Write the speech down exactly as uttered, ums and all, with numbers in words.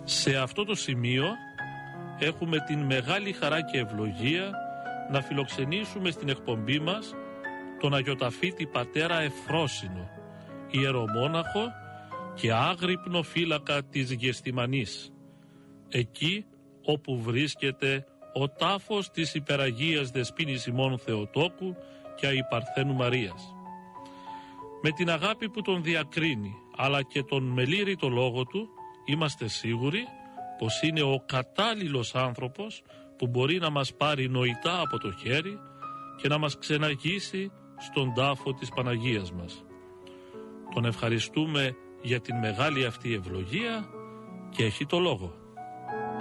Σε αυτό το σημείο έχουμε την μεγάλη χαρά και ευλογία να φιλοξενήσουμε στην εκπομπή μας τον Αγιοταφήτη πατέρα Ευφρόσυνο, ιερομόναχο και άγρυπνο φύλακα της Γεστημανής, εκεί όπου βρίσκεται ο τάφος της υπεραγίας Δεσποίνης ημών Θεοτόκου και Αϊπαρθένου Μαρίας. Με την αγάπη που τον διακρίνει, αλλά και τον μελήρητο λόγο του, είμαστε σίγουροι πως είναι ο κατάλληλος άνθρωπος που μπορεί να μας πάρει νοητά από το χέρι και να μας ξεναγήσει στον τάφο της Παναγίας μας. Τον ευχαριστούμε για την μεγάλη αυτή ευλογία και έχει το λόγο.